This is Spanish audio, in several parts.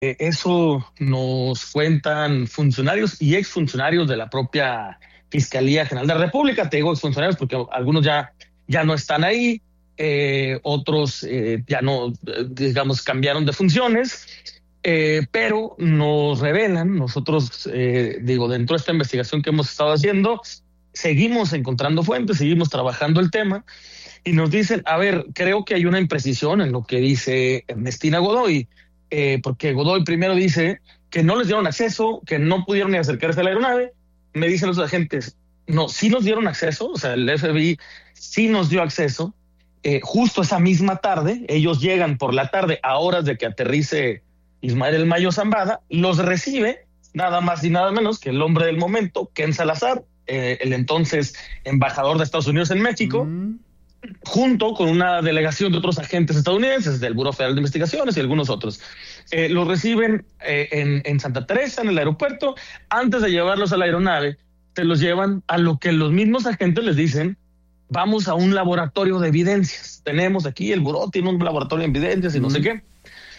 Eso nos cuentan funcionarios y exfuncionarios de la propia Fiscalía General de la República. Te digo exfuncionarios porque algunos ya no están ahí, otros ya no, digamos, cambiaron de funciones, pero nos revelan, nosotros, digo, dentro de esta investigación que hemos estado haciendo, seguimos encontrando fuentes, seguimos trabajando el tema y nos dicen, a ver, creo que hay una imprecisión en lo que dice Ernestina Godoy, porque Godoy primero dice que no les dieron acceso, que no pudieron ni acercarse a la aeronave. Me dicen los agentes, no, sí nos dieron acceso, o sea, el FBI sí nos dio acceso. Justo esa misma tarde, ellos llegan por la tarde a horas de que aterrice Ismael El Mayo Zambada, los recibe nada más y nada menos que el hombre del momento, Ken Salazar, el entonces embajador de Estados Unidos en México, Mm. junto con una delegación de otros agentes estadounidenses del Buró Federal de Investigaciones y algunos otros. Los reciben en Santa Teresa, en el aeropuerto. Antes de llevarlos a la aeronave, se los llevan a lo que los mismos agentes les dicen, vamos a un laboratorio de evidencias. Tenemos aquí, el buró tiene un laboratorio de evidencias y no sé qué.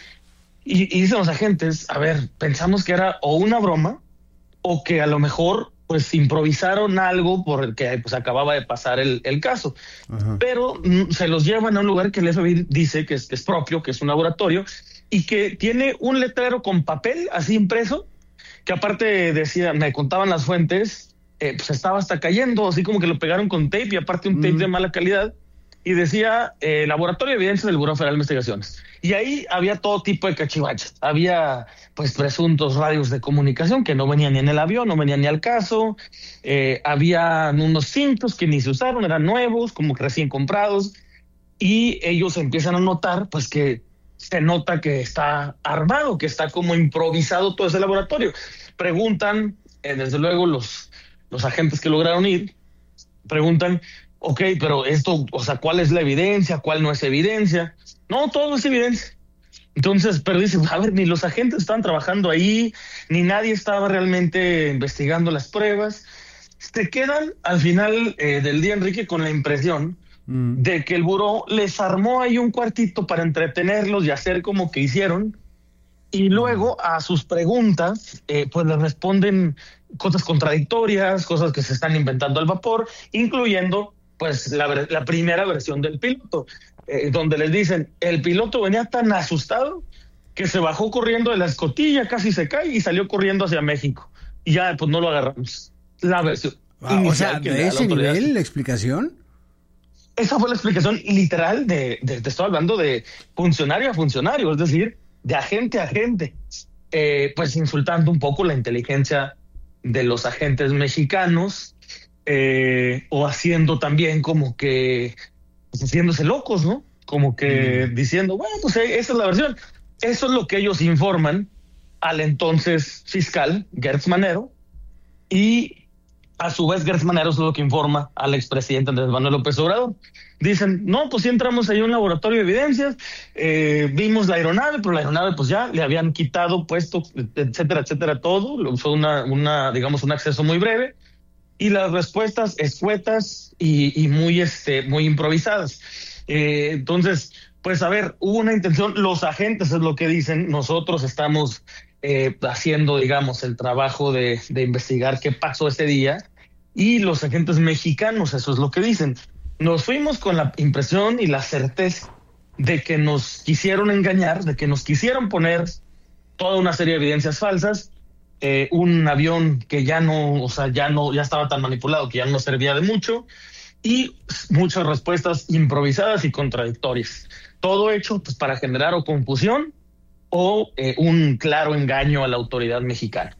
Y dicen los agentes, a ver, pensamos que era o una broma o que a lo mejor pues improvisaron algo por el que pues acababa de pasar el caso. Ajá. Pero se los llevan a un lugar que el FBI dice que es propio, que es un laboratorio, y que tiene un letrero con papel así impreso, que aparte decía, me contaban las fuentes, pues estaba hasta cayendo, así como que lo pegaron con tape, y aparte un tape de mala calidad, y decía Laboratorio de Evidencia del Buró Federal de Investigaciones. Y ahí había todo tipo de cachivaches. Había pues presuntos radios de comunicación que no venían ni en el avión, no venían ni al caso. Había unos cintos que ni se usaron, eran nuevos, como que recién comprados. Y ellos empiezan a notar pues que se nota que está armado, que está como improvisado todo ese laboratorio. Preguntan, desde luego los agentes que lograron ir, preguntan, ok, pero esto, o sea, ¿cuál es la evidencia? ¿Cuál no es evidencia? No, todo es evidencia. Entonces, pero dicen, a ver, ni los agentes estaban trabajando ahí, ni nadie estaba realmente investigando las pruebas. Se quedan al final del día, Enrique, con la impresión de que el buró les armó ahí un cuartito para entretenerlos y hacer como que hicieron, y luego a sus preguntas, pues les responden cosas contradictorias, cosas que se están inventando al vapor, incluyendo pues la primera versión del piloto, donde les dicen, el piloto venía tan asustado que se bajó corriendo de la escotilla, casi se cae y salió corriendo hacia México. Y ya, pues no lo agarramos. La versión O sea, inicial que le ¿de da la ese autoridad. nivel la explicación? Esa fue la explicación literal te estoy hablando de funcionario a funcionario, es decir, de agente a agente, pues insultando un poco la inteligencia de los agentes mexicanos, o haciendo también como que, pues haciéndose locos, ¿no? Como que diciendo, bueno, pues esa es la versión. Eso es lo que ellos informan al entonces fiscal, Gertz Manero, y a su vez, Gertz Manero es lo que informa al expresidente Andrés Manuel López Obrador. Dicen, no, pues sí entramos ahí a un laboratorio de evidencias, vimos la aeronave, pero la aeronave pues ya le habían quitado puesto, etcétera, etcétera, todo. Fue digamos, un acceso muy breve y las respuestas escuetas y muy improvisadas. Entonces, pues a ver, hubo una intención, los agentes es lo que dicen, nosotros estamos haciendo, digamos, el trabajo de investigar qué pasó ese día, y los agentes mexicanos, eso es lo que dicen. Nos fuimos con la impresión y la certeza de que nos quisieron engañar, de que nos quisieron poner toda una serie de evidencias falsas, un avión que ya no, o sea, ya estaba tan manipulado que ya no servía de mucho, y muchas respuestas improvisadas y contradictorias. Todo hecho pues para generar o confusión o un claro engaño a la autoridad mexicana.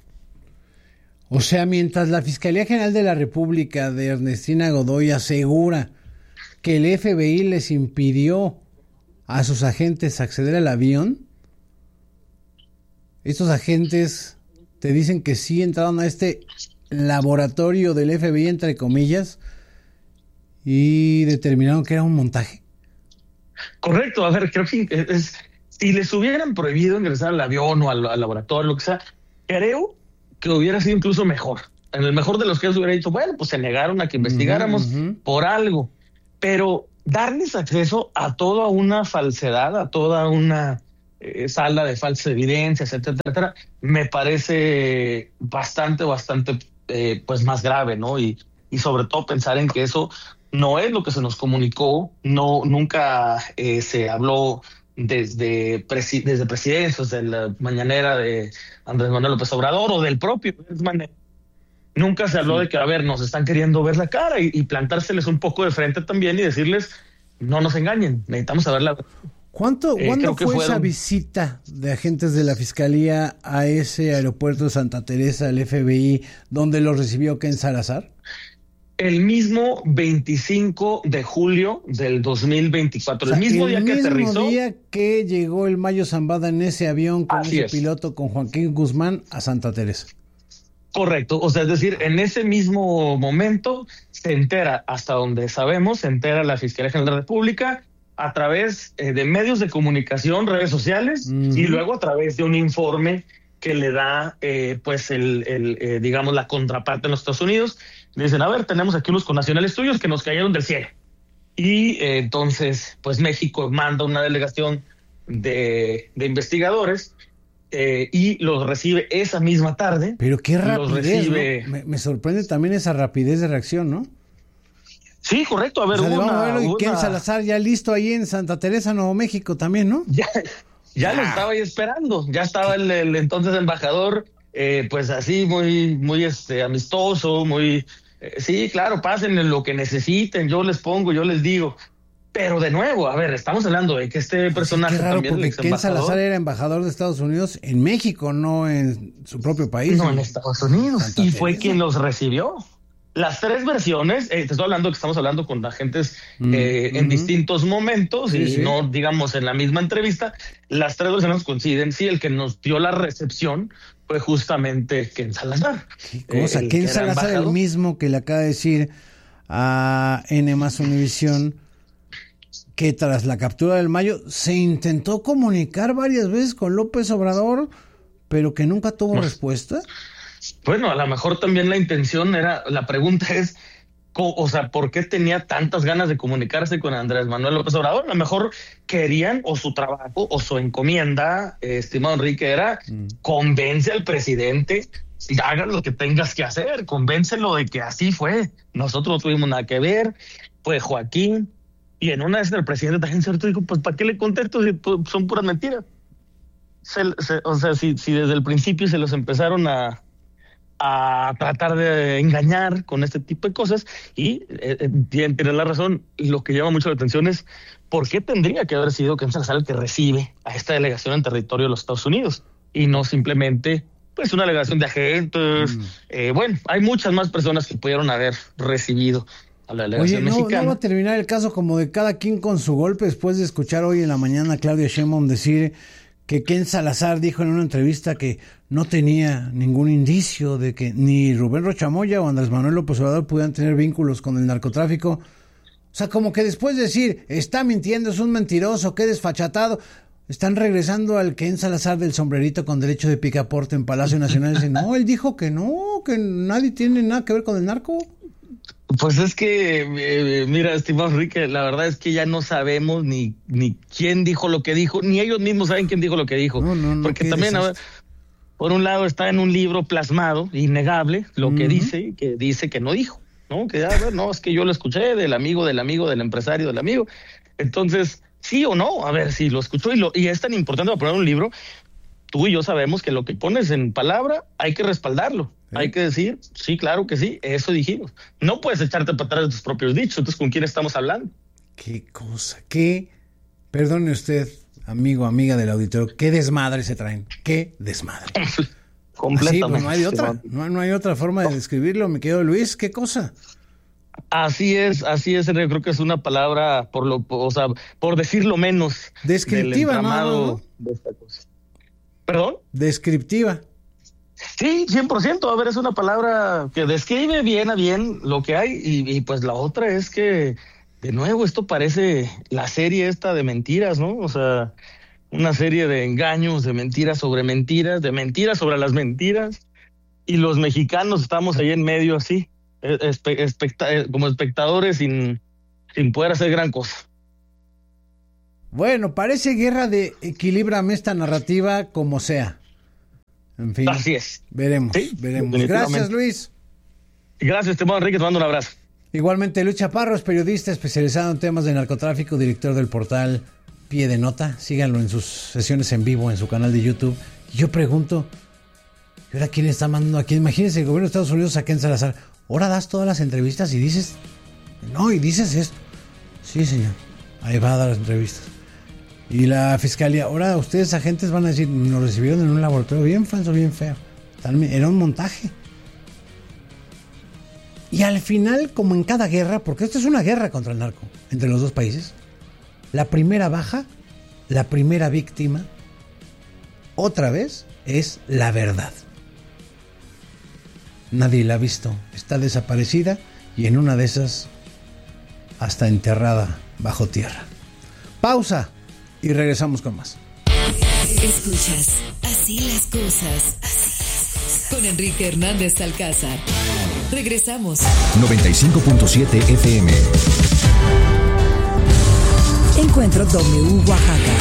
O sea, mientras la Fiscalía General de la República de Ernestina Godoy asegura que el FBI les impidió a sus agentes acceder al avión, estos agentes te dicen que sí entraron a este laboratorio del FBI, entre comillas, y determinaron que era un montaje. Correcto, a ver, creo que si les hubieran prohibido ingresar al avión o al laboratorio, lo que sea, creo que hubiera sido incluso mejor. En el mejor de los casos hubiera dicho, bueno, pues se negaron a que investigáramos por algo, pero darles acceso a toda una falsedad, a toda una sala de falsas evidencias, etcétera, etcétera, me parece bastante, pues más grave, ¿no? Y sobre todo pensar en que eso no es lo que se nos comunicó, nunca se habló desde presidencias, de la mañanera de Andrés Manuel López Obrador o del propio Andrés Manuel. Nunca se habló de que, a ver, nos están queriendo ver la cara y plantárseles un poco de frente también y decirles, no nos engañen, necesitamos saber la verdad. ¿Cuándo fue esa visita de agentes de la Fiscalía a ese aeropuerto de Santa Teresa, el FBI, donde lo recibió Ken Salazar? El mismo 25 de julio del 2024, el mismo día que aterrizó. El mismo día que llegó el Mayo Zambada en ese avión con ese piloto, con Joaquín Guzmán, a Santa Teresa. Correcto, o sea, es decir, en ese mismo momento se entera, hasta donde sabemos, se entera la Fiscalía General de la República a través de medios de comunicación, redes sociales, y luego a través de un informe que le da, pues, digamos, la contraparte en los Estados Unidos. Le dicen, a ver, tenemos aquí unos connacionales tuyos que nos cayeron del cielo. Y entonces, pues, México manda una delegación de investigadores y los recibe esa misma tarde. Pero qué rapidez, ¿no? Me sorprende también esa rapidez de reacción, ¿no? Sí, correcto. A ver, y Ken Salazar ya listo ahí en Santa Teresa, Nuevo México también, ¿no? Ya lo estaba ahí esperando. Ya estaba el entonces embajador, pues así muy amistoso, muy... sí, claro, pásenle lo que necesiten, yo les pongo, yo les digo. Pero de nuevo, a ver, estamos hablando de que este personaje qué raro, también... porque Ken Salazar era embajador de Estados Unidos en México, no en su propio país. No, en Estados Unidos. Y fue quien los recibió. Las tres versiones, te estoy hablando que estamos hablando con agentes en distintos momentos y no, digamos, en la misma entrevista. Las tres versiones coinciden. Sí, el que nos dio la recepción fue justamente Ken Salazar. ¿Qué cosa? Ken Salazar, el mismo que le acaba de decir a N+ Univisión que tras la captura del Mayo se intentó comunicar varias veces con López Obrador, pero que nunca tuvo respuesta. Bueno, a lo mejor también la intención era, la pregunta es, o sea, ¿por qué tenía tantas ganas de comunicarse con Andrés Manuel López Obrador? A lo mejor querían, o su trabajo, o su encomienda, estimado Enrique, era convence al presidente, haga lo que tengas que hacer, convéncelo de que así fue. Nosotros no tuvimos nada que ver, fue Joaquín. Y en una vez el presidente también cierto dijo, pues ¿para qué le contesto si son puras mentiras? O sea, si desde el principio se los empezaron a tratar de engañar con este tipo de cosas, y tiene la razón, lo que llama mucho la atención es ¿por qué tendría que haber sido Ken Salazar el que recibe a esta delegación en territorio de los Estados Unidos? Y no simplemente pues una delegación de agentes. Bueno, hay muchas más personas que pudieron haber recibido a la delegación mexicana. ¿No va a terminar el caso como de cada quien con su golpe después de escuchar hoy en la mañana a Claudia Sheinbaum decir que Ken Salazar dijo en una entrevista que no tenía ningún indicio de que ni Rubén Rocha Moya o Andrés Manuel López Obrador pudieran tener vínculos con el narcotráfico? O sea, como que después de decir, está mintiendo, es un mentiroso, qué desfachatado, están regresando al Ken Salazar del sombrerito con derecho de picaporte en Palacio Nacional y dicen, no, él dijo que no, que nadie tiene nada que ver con el narco. Pues es que, mira, estimado Enrique, la verdad es que ya no sabemos ni quién dijo lo que dijo, ni ellos mismos saben quién dijo lo que dijo. No, porque también, a ver, por un lado está en un libro plasmado, innegable, lo que dice que no dijo, ¿no? Que, a ver, no, es que yo lo escuché del amigo, del empresario, del amigo. Entonces, sí o no, a ver, si lo escuchó y es tan importante para poner un libro, tú y yo sabemos que lo que pones en palabra hay que respaldarlo. Hay que decir, sí, claro que sí, eso dijimos. No puedes echarte para atrás de tus propios dichos. Entonces, ¿con quién estamos hablando? Qué cosa, perdone usted, amigo, amiga del auditorio, qué desmadre se traen, qué desmadre. Completamente. Sí, pues no hay de otra, no hay otra forma de describirlo, mi querido Luis, qué cosa. Así es, yo creo que es una palabra, por decirlo menos. Descriptiva, ¿no? De esta cosa. ¿Perdón? Descriptiva. Sí, 100%. A ver, es una palabra que describe bien a bien lo que hay y pues la otra es que, de nuevo, esto parece la serie esta de mentiras, ¿no? O sea, una serie de engaños, de mentiras sobre las mentiras, y los mexicanos estamos ahí en medio así, como espectadores sin poder hacer gran cosa. Bueno, parece guerra de equilíbrame esta narrativa como sea. En fin. Así es. Veremos, Sí, veremos. Gracias, Luis. Gracias, estimado Enrique, te mando un abrazo. Igualmente, Luis Chaparro es periodista especializado en temas de narcotráfico, director del portal Pie de Nota. Síganlo en sus sesiones en vivo en su canal de YouTube. Y yo pregunto, ¿y ahora quién está mandando a quién? Imagínense el gobierno de Estados Unidos a Ken Salazar. Ahora das todas las entrevistas y dices, no, y dices esto. Sí, señor. Ahí va a dar las entrevistas. Y la fiscalía, ahora ustedes agentes van a decir, nos recibieron en un laboratorio bien falso, bien feo. Era un montaje. Y al final, como en cada guerra, porque esto es una guerra contra el narco entre los dos países, la primera baja, la primera víctima, otra vez, es la verdad. Nadie la ha visto, está desaparecida y en una de esas hasta enterrada bajo tierra. Pausa y regresamos con más. Escuchas Así las cosas. Con Enrique Hernández Alcázar. Regresamos. 95.7 FM. Encuentro W Oaxaca.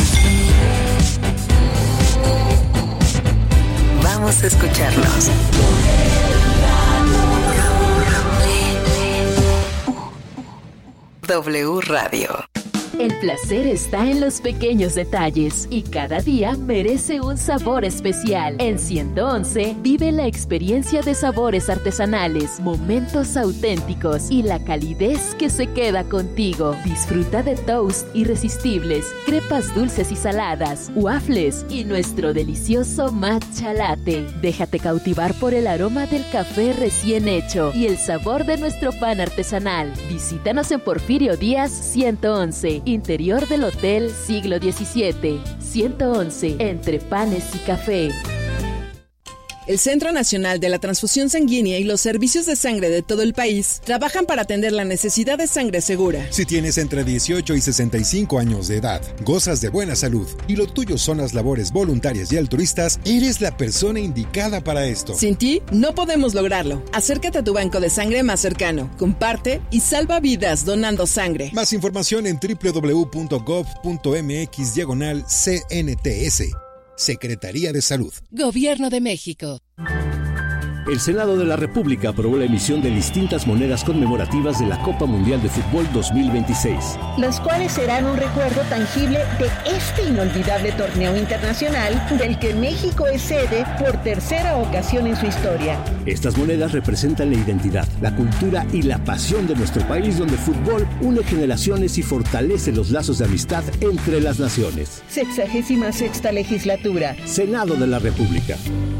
Vamos a escucharlos. W Radio. El placer está en los pequeños detalles y cada día merece un sabor especial. En 111 vive la experiencia de sabores artesanales, momentos auténticos y la calidez que se queda contigo. Disfruta de toast irresistibles, crepas dulces y saladas, waffles y nuestro delicioso matcha latte. Déjate cautivar por el aroma del café recién hecho y el sabor de nuestro pan artesanal. Visítanos en Porfirio Díaz 111. Interior del Hotel Siglo XVII, 111, entre panes y café. El Centro Nacional de la Transfusión Sanguínea y los servicios de sangre de todo el país trabajan para atender la necesidad de sangre segura. Si tienes entre 18 y 65 años de edad, gozas de buena salud y lo tuyo son las labores voluntarias y altruistas, eres la persona indicada para esto. Sin ti, no podemos lograrlo. Acércate a tu banco de sangre más cercano, comparte y salva vidas donando sangre. Más información en www.gov.mx/CNTS. Secretaría de Salud. Gobierno de México. El Senado de la República aprobó la emisión de distintas monedas conmemorativas de la Copa Mundial de Fútbol 2026. Las cuales serán un recuerdo tangible de este inolvidable torneo internacional del que México es sede por tercera ocasión en su historia. Estas monedas representan la identidad, la cultura y la pasión de nuestro país, donde el fútbol une generaciones y fortalece los lazos de amistad entre las naciones. 66ª legislatura. Senado de la República.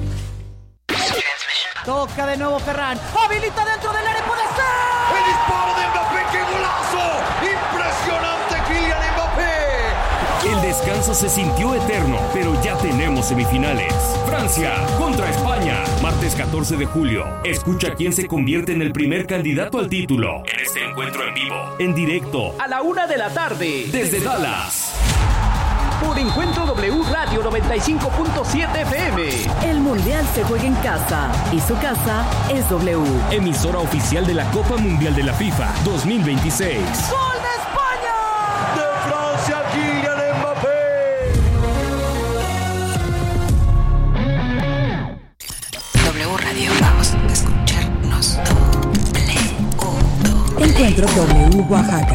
Toca de nuevo Ferran. Habilita dentro del área, puede ser. El disparo de Mbappé, qué golazo. Impresionante Kylian Mbappé. El descanso se sintió eterno, pero ya tenemos semifinales. Francia contra España, martes 14 de julio. Escucha quién se convierte en el primer candidato al título en este encuentro en vivo, en directo, a la 1 de la tarde, desde Dallas. Por Encuentro W Radio 95.7 FM. El Mundial se juega en casa y su casa es W. Emisora oficial de la Copa Mundial de la FIFA 2026. ¡Gol de España! De Francia, Kylian Mbappé. W Radio, vamos a escucharnos. Encuentro W Oaxaca.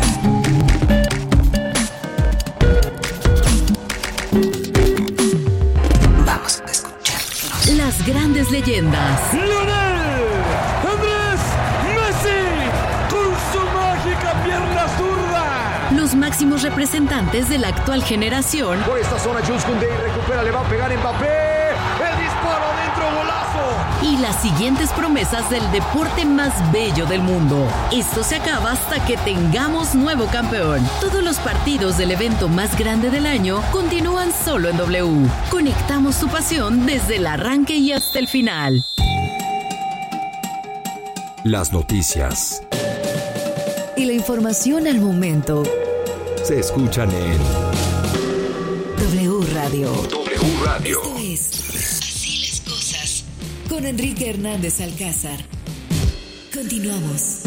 Las grandes leyendas. Lionel Andrés Messi con su mágica pierna zurda. Los máximos representantes de la actual generación. Por esta zona Jules Koundé recupera, le va a pegar Mbappé. El disparo dentro, golazo. Y las siguientes promesas del deporte más bello del mundo. Esto se acaba hasta que tengamos nuevo campeón. Todos los partidos del evento más grande del año continúan solo en W. Conectamos tu pasión desde el arranque y hasta el final. Las noticias Y la información al momento se escuchan en W Radio. W Radio. Esto es Así las cosas con Enrique Hernández Alcázar. Continuamos.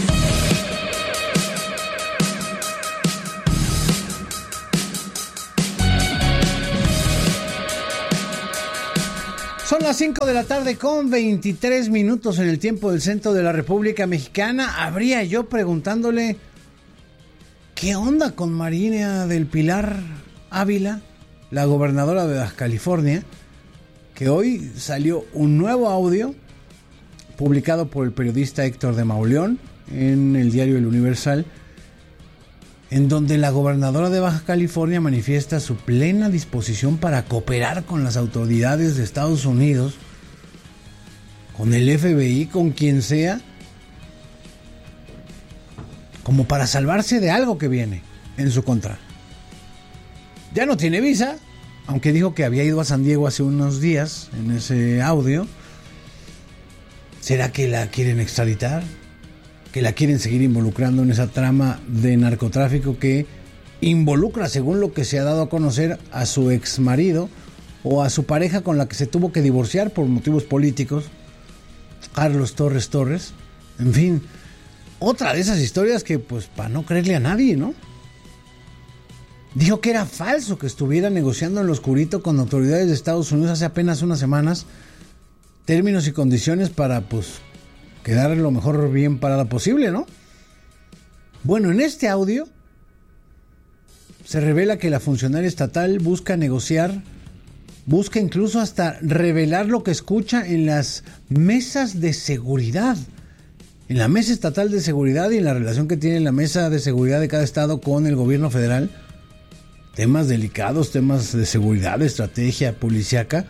Son las 5 de la tarde con 23 minutos en el tiempo del centro de la República Mexicana. Habría yo preguntándole, ¿qué onda con María del Pilar Ávila, la gobernadora de Baja California? Que hoy salió un nuevo audio publicado por el periodista Héctor de Mauleón en el diario El Universal, en donde la gobernadora de Baja California manifiesta su plena disposición para cooperar con las autoridades de Estados Unidos, con el FBI, con quien sea, como para salvarse de algo que viene en su contra. Ya no tiene visa, aunque dijo que había ido a San Diego hace unos días en ese audio. ¿Será que la quieren extraditar? ¿Que la quieren seguir involucrando en esa trama de narcotráfico que involucra, según lo que se ha dado a conocer, a su ex marido o a su pareja con la que se tuvo que divorciar por motivos políticos, Carlos Torres? En fin, otra de esas historias que, pues, para no creerle a nadie, ¿no? Dijo que era falso que estuviera negociando en lo oscurito con autoridades de Estados Unidos hace apenas unas semanas términos y condiciones para, pues, quedar lo mejor bien parada posible, ¿no? Bueno, en este audio se revela que la funcionaria estatal busca negociar, busca incluso hasta revelar lo que escucha en las mesas de seguridad, en la mesa estatal de seguridad y en la relación que tiene la mesa de seguridad de cada estado con el gobierno federal. Temas delicados, temas de seguridad, de estrategia policíaca,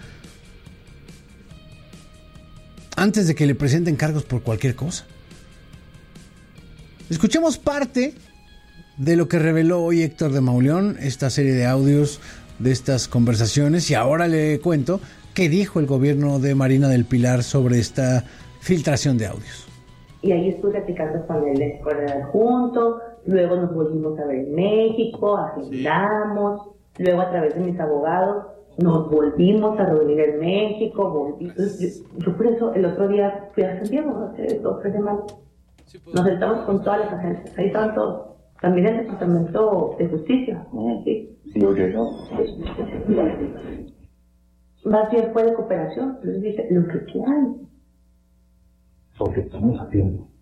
antes de que le presenten cargos por cualquier cosa. Escuchemos parte de lo que reveló hoy Héctor de Mauleón, esta serie de audios de estas conversaciones, y ahora le cuento qué dijo el gobierno de Marina del Pilar sobre esta filtración de audios. Y ahí estuve platicando con el adjunto, luego nos volvimos a ver en México, agendamos, luego a través de mis abogados nos volvimos a reunir en México, yo por eso el otro día fui a San Diego, hace 2 o 3 semanas. Nos sentamos con todas las agencias, ahí estaban todos, también el Departamento de Justicia, sí. Más bien fue de cooperación, les dije, lo que quieran. Porque estamos a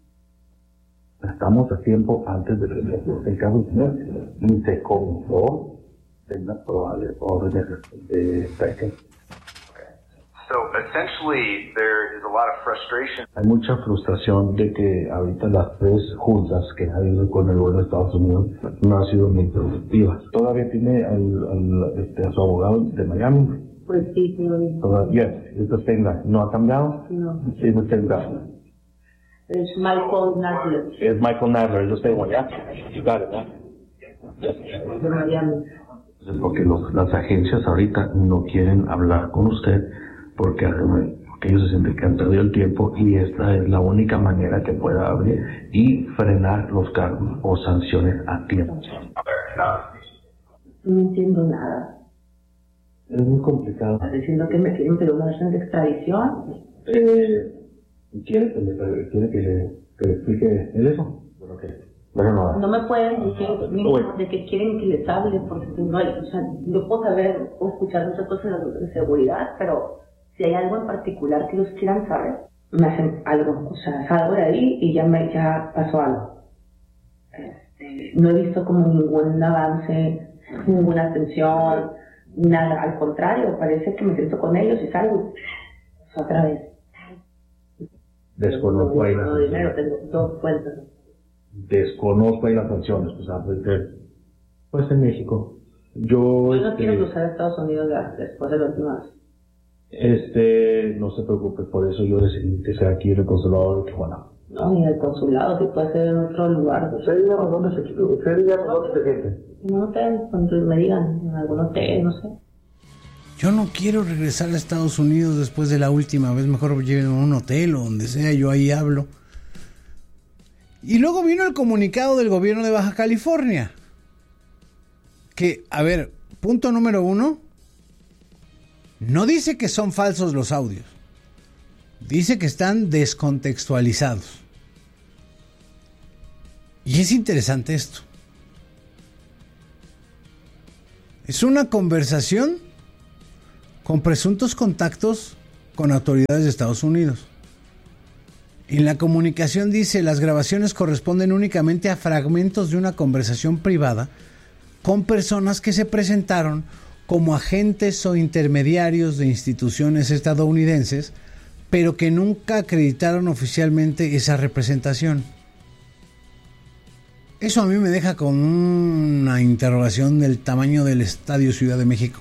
tiempo antes de que el caso ni se comenzó en una probable orden de traición. So essentially there is a lot of frustration. Hay mucha frustración de que ahorita las 3 juntas que ha habido con el gobierno de Estados Unidos no han sido muy productivas. ¿Todavía tiene a su abogado de Miami? Pues sí, Todavía, es the same guy. ¿No ha cambiado? No. Es the same guy. Es Michael Nadler. Es Michael Nadler, es the same one, ¿ya? You got it, ¿ya? De Miami. Porque las agencias ahorita no quieren hablar con usted porque ellos se sienten que han perdido el tiempo y esta es la única manera que pueda abrir y frenar los cargos o sanciones a tiempo. No entiendo nada. Es muy complicado. ¿Estás diciendo que me quieren pedir una orden de extradición? ¿Quiere que le explique eso? No me pueden decir de que quieren que les hable porque no hay, o sea, yo puedo saber o escuchar muchas cosas de seguridad, pero si hay algo en particular que ellos quieran saber, me hacen algo, o sea, salgo de ahí y ya pasó algo. No he visto como ningún avance, ninguna atención, nada, al contrario, parece que me siento con ellos y salgo otra vez. Desconozco ahí no dinero, tengo 2 cuentas. Desconozco ahí las sanciones, pues en México. Yo no quiero cruzar a Estados Unidos después de la última vez. No se preocupe, por eso yo decidí que sea aquí en el consulado de Tijuana. No, ni el consulado, si puede ser en otro lugar. ¿Usted dígame dónde se siente? En un hotel, cuando me digan, en algún hotel, no sé. Yo no quiero regresar a Estados Unidos después de la última vez, mejor llévenme a un hotel o donde sea, yo ahí hablo. Y luego vino el comunicado del gobierno de Baja California. Que, a ver, punto número 1, no dice que son falsos los audios. Dice que están descontextualizados. Y es interesante esto. Es una conversación con presuntos contactos con autoridades de Estados Unidos. En la comunicación dice, las grabaciones corresponden únicamente a fragmentos de una conversación privada con personas que se presentaron como agentes o intermediarios de instituciones estadounidenses, pero que nunca acreditaron oficialmente esa representación. Eso a mí me deja con una interrogación del tamaño del Estadio Ciudad de México.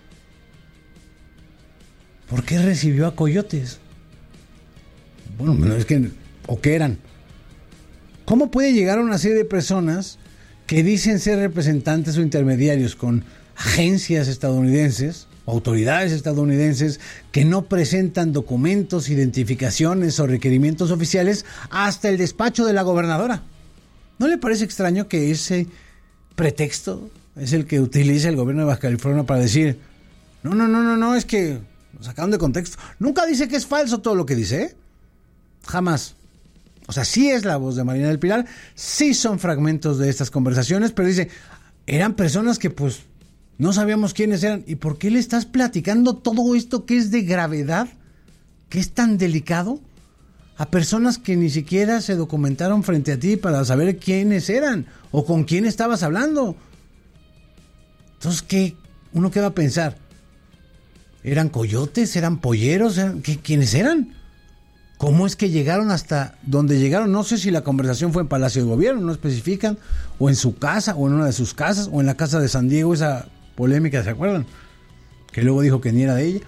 ¿Por qué recibió a coyotes? Bueno, es que, ¿o qué eran? ¿Cómo puede llegar a una serie de personas que dicen ser representantes o intermediarios con agencias estadounidenses, autoridades estadounidenses, que no presentan documentos, identificaciones o requerimientos oficiales hasta el despacho de la gobernadora? ¿No le parece extraño que ese pretexto es el que utiliza el gobierno de Baja California para decir, no, es que lo sacaron de contexto? Nunca dice que es falso todo lo que dice, ¿eh? Jamás. O sea, sí es la voz de Marina del Pilar, sí son fragmentos de estas conversaciones, pero dice, eran personas que pues no sabíamos quiénes eran. ¿Y por qué le estás platicando todo esto que es de gravedad, que es tan delicado, a personas que ni siquiera se documentaron frente a ti para saber quiénes eran o con quién estabas hablando? Entonces, ¿qué? Uno qué va a pensar. ¿Eran coyotes? ¿Eran polleros? ¿Quiénes eran? ¿Cómo es que llegaron hasta donde llegaron? No sé si la conversación fue en Palacio de Gobierno, no especifican, o en su casa, o en una de sus casas, o en la casa de San Diego, esa polémica, ¿se acuerdan? Que luego dijo que ni era de ella.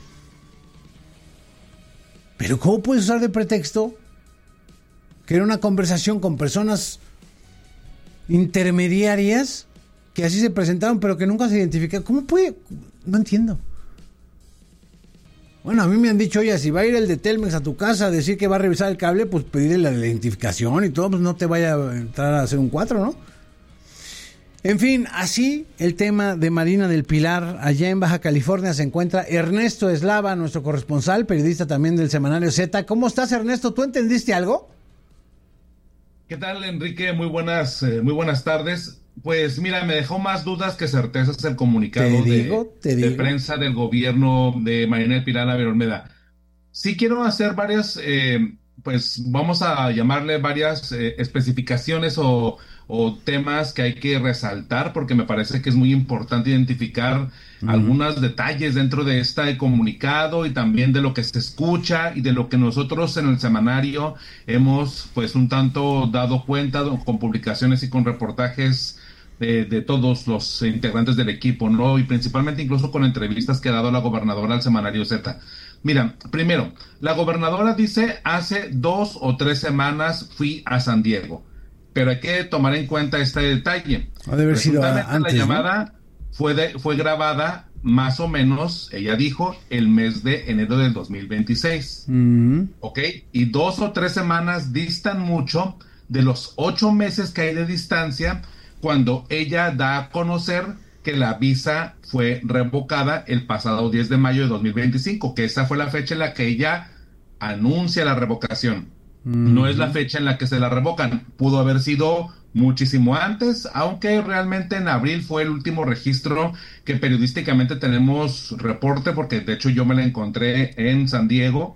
Pero ¿cómo puedes usar de pretexto que era una conversación con personas intermediarias que así se presentaron, pero que nunca se identificaron? ¿Cómo puede? No entiendo. Bueno, a mí me han dicho, oye, si va a ir el de Telmex a tu casa a decir que va a revisar el cable, pues pedirle la identificación y todo, pues no te vaya a entrar a hacer un 4, ¿no? En fin, así el tema de Marina del Pilar. Allá en Baja California se encuentra Ernesto Eslava, nuestro corresponsal, periodista también del semanario Z. ¿Cómo estás, Ernesto? ¿Tú entendiste algo? ¿Qué tal, Enrique? Muy buenas tardes. Pues mira, me dejó más dudas que certezas el comunicado de prensa del gobierno de Marina del Pilar Ávila Olmeda. Sí quiero hacer varias, pues vamos a llamarle varias especificaciones o temas que hay que resaltar, porque me parece que es muy importante identificar algunos detalles dentro de este comunicado y también de lo que se escucha y de lo que nosotros en el semanario hemos pues un tanto dado cuenta con publicaciones y con reportajes de todos los integrantes del equipo, ¿no? Y principalmente incluso con entrevistas que ha dado la gobernadora al semanario Z. Mira, primero, la gobernadora dice, hace 2 o 3 semanas fui a San Diego, pero hay que tomar en cuenta este detalle. Ha de haber sido antes, la llamada, ¿no? fue grabada más o menos, ella dijo, el mes de enero del 2026. ¿Ok? Y 2 o 3 semanas distan mucho de los 8 meses que hay de distancia cuando ella da a conocer que la visa fue revocada el pasado 10 de mayo de 2025, que esa fue la fecha en la que ella anuncia la revocación. No es la fecha en la que se la revocan. Pudo haber sido muchísimo antes, aunque realmente en abril fue el último registro que periodísticamente tenemos reporte, porque de hecho yo me la encontré en San Diego,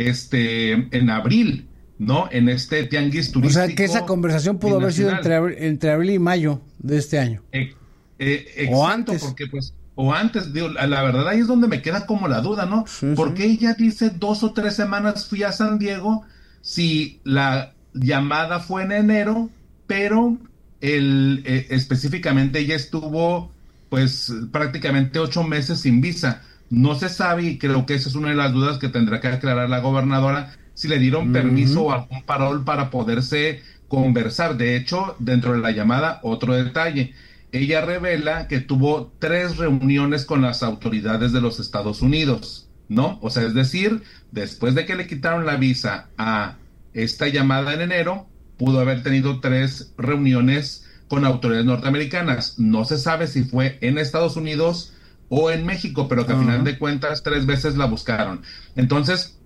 en abril, ¿no? En este tianguis turístico. O sea, que esa conversación pudo haber sido entre abril y mayo de este año. Exacto, o antes. Porque pues, o antes, digo, la verdad ahí es donde me queda como la duda, ¿no? Sí, porque ella dice 2 o 3 semanas fui a San Diego, si la llamada fue en enero, pero específicamente ella estuvo pues prácticamente 8 meses sin visa. No se sabe, y creo que esa es una de las dudas que tendrá que aclarar la gobernadora, si le dieron permiso o algún parol para poderse conversar. De hecho, dentro de la llamada, otro detalle, ella revela que tuvo 3 reuniones con las autoridades de los Estados Unidos, ¿no? O sea, es decir, después de que le quitaron la visa a esta llamada en enero, pudo haber tenido 3 reuniones con autoridades norteamericanas. No se sabe si fue en Estados Unidos o en México, pero que a final de cuentas 3 veces la buscaron. Entonces,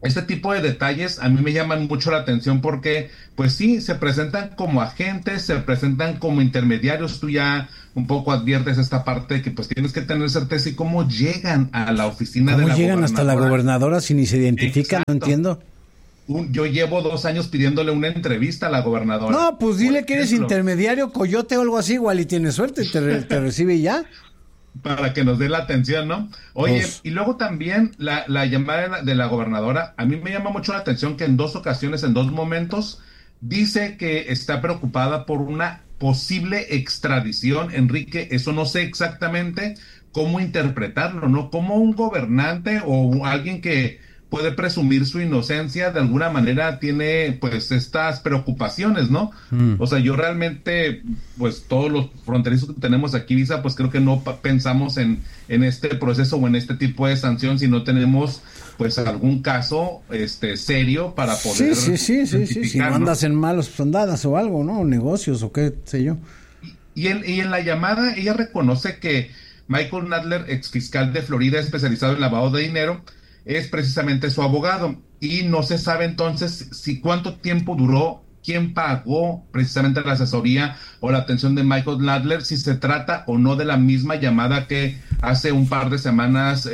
este tipo de detalles a mí me llaman mucho la atención porque, pues sí, se presentan como agentes, se presentan como intermediarios. Tú ya un poco adviertes esta parte de que pues tienes que tener certeza y cómo llegan a la oficina de la gobernadora. ¿Cómo llegan hasta la gobernadora si ni se identifican? Exacto. No entiendo. Yo llevo 2 años pidiéndole una entrevista a la gobernadora. No, pues dile que eres intermediario, coyote o algo así, igual y tienes suerte, te recibe ya. Para que nos dé la atención, ¿no? Oye, pues, y luego también la llamada de la gobernadora, a mí me llama mucho la atención que en 2 ocasiones, en 2 momentos, dice que está preocupada por una posible extradición. Enrique, eso no sé exactamente cómo interpretarlo, ¿no? Como un gobernante o alguien que puede presumir su inocencia, de alguna manera tiene pues estas preocupaciones, ¿no? O sea, yo realmente, pues todos los fronterizos que tenemos aquí, Visa, pues creo que no pensamos en este proceso o en este tipo de sanción si no tenemos pues algún caso serio para poder Sí, si no andas en malos andadas o algo, ¿no? Negocios o qué sé yo. Y en la llamada ella reconoce que Michael Nadler, exfiscal de Florida especializado en lavado de dinero, es precisamente su abogado, y no se sabe entonces si cuánto tiempo duró, quién pagó precisamente la asesoría o la atención de Michael Nadler, si se trata o no de la misma llamada que hace un par de semanas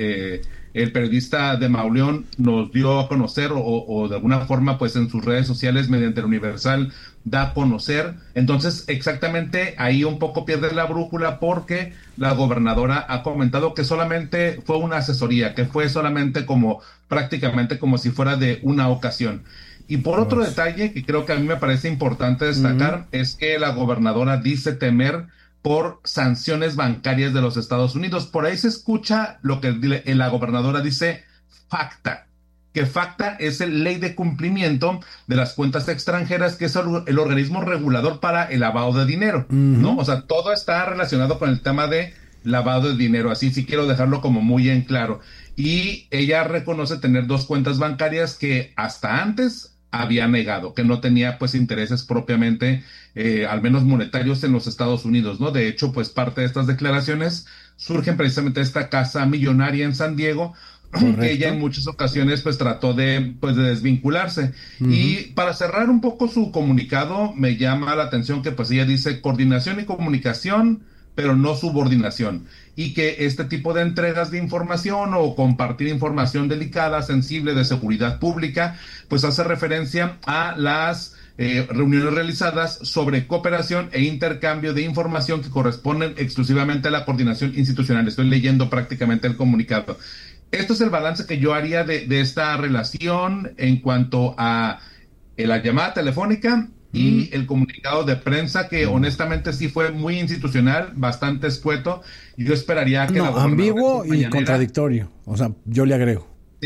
el periodista de Mauleón nos dio a conocer o de alguna forma pues en sus redes sociales mediante el Universal da a conocer. Entonces exactamente ahí un poco pierde la brújula porque la gobernadora ha comentado que solamente fue una asesoría, que fue solamente prácticamente como si fuera de una ocasión. Y por otro detalle que creo que a mí me parece importante destacar es que la gobernadora dice temer por sanciones bancarias de los Estados Unidos. Por ahí se escucha lo que la gobernadora dice FACTA, que FACTA es el ley de cumplimiento de las cuentas extranjeras, que es el organismo regulador para el lavado de dinero, ¿no? O sea, todo está relacionado con el tema de lavado de dinero, así sí quiero dejarlo como muy en claro. Y ella reconoce tener 2 cuentas bancarias que hasta antes había negado, que no tenía pues intereses propiamente, al menos monetarios en los Estados Unidos, ¿no? De hecho, pues parte de estas declaraciones surgen precisamente de esta casa millonaria en San Diego, que ella en muchas ocasiones pues trató de desvincularse. Y para cerrar un poco su comunicado, me llama la atención que pues ella dice coordinación y comunicación, pero no subordinación, y que este tipo de entregas de información o compartir información delicada, sensible, de seguridad pública, pues hace referencia a las reuniones realizadas sobre cooperación e intercambio de información que corresponden exclusivamente a la coordinación institucional. Estoy leyendo prácticamente el comunicado. Esto es el balance que yo haría de esta relación en cuanto a la llamada telefónica y el comunicado de prensa, que honestamente sí fue muy institucional, bastante escueto. Yo esperaría que ambiguo y contradictorio, o sea, yo le agrego.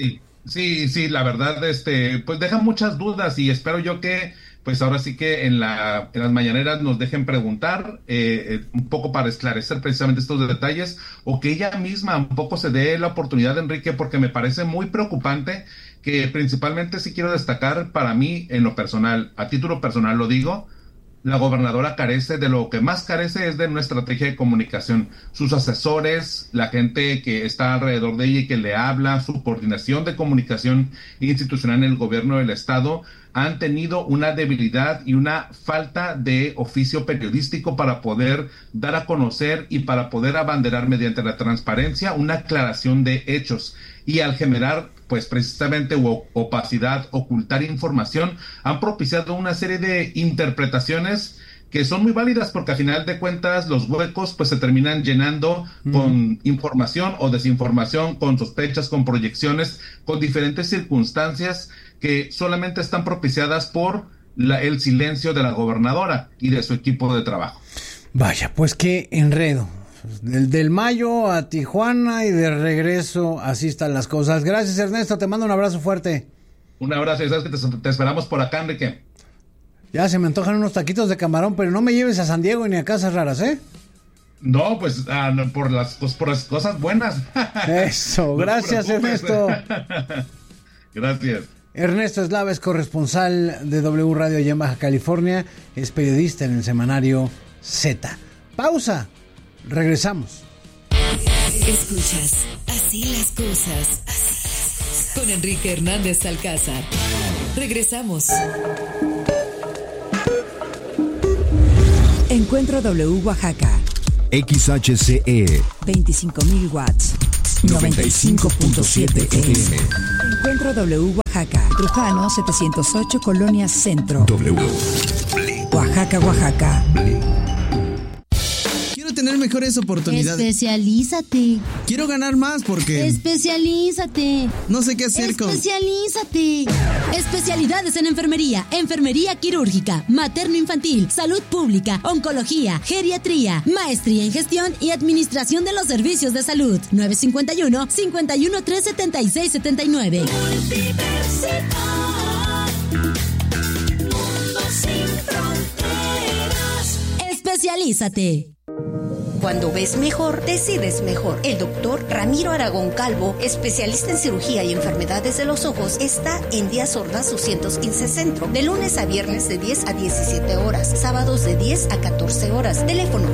Sí, la verdad, pues deja muchas dudas, y espero yo que pues ahora sí que en las mañaneras nos dejen preguntar un poco para esclarecer precisamente estos detalles, o que ella misma un poco se dé la oportunidad, Enrique, porque me parece muy preocupante que principalmente sí quiero destacar para mí en lo personal, a título personal lo digo, la gobernadora carece, de lo que más carece es de una estrategia de comunicación. Sus asesores, la gente que está alrededor de ella y que le habla, su coordinación de comunicación institucional en el gobierno del estado, han tenido una debilidad y una falta de oficio periodístico para poder dar a conocer y para poder abanderar mediante la transparencia una aclaración de hechos. Y al generar pues precisamente opacidad, ocultar información, han propiciado una serie de interpretaciones que son muy válidas, porque a final de cuentas los huecos pues se terminan llenando con información o desinformación, con sospechas, con proyecciones, con diferentes circunstancias que solamente están propiciadas por el silencio de la gobernadora y de su equipo de trabajo. Vaya, pues qué enredo. Del Mayo a Tijuana y de regreso, así están las cosas. Gracias, Ernesto, te mando un abrazo fuerte. Un abrazo, y sabes que te esperamos por acá, Enrique. Ya se me antojan unos taquitos de camarón, pero no me lleves a San Diego ni a Casas Raras, ¿eh? No, pues por las cosas buenas. Eso, gracias, Ernesto. Gracias. Ernesto Eslava es corresponsal de W Radio allá en Baja California, es periodista en el semanario Z. Pausa, regresamos. Escuchas, así las cosas. con Enrique Hernández Alcázar. Regresamos. Encuentro W Oaxaca. XHCE 25.000 watts. 95.7 FM. Encuentro W Oaxaca. Trujano 708 Colonia Centro. W. Oaxaca, Oaxaca. Quiero tener mejores oportunidades. Especialízate. Quiero ganar más porque... Especialízate. No sé qué hacer con... Especialízate. Especialidades en enfermería, enfermería quirúrgica, materno-infantil, salud pública, oncología, geriatría, maestría en gestión y administración de los servicios de salud. 951-513-7679. Especialízate. Cuando ves mejor, decides mejor. El doctor Ramiro Aragón Calvo, especialista en cirugía y enfermedades de los ojos, está en Díaz Ordaz 215 Centro, de lunes a viernes de 10 a 17 horas, sábados de 10 a 14 horas. Teléfono